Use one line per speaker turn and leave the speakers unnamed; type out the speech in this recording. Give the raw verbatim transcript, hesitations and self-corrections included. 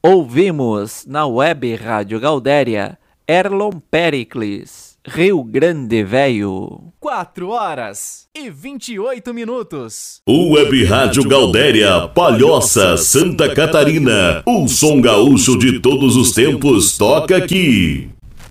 Ouvimos na Web Rádio Gaudéria, Erlon Pericles, Rio Grande Velho.
quatro horas e vinte e oito minutos.
Web Rádio Gaudéria, Palhoça, Santa Catarina. O som gaúcho de todos os tempos toca aqui.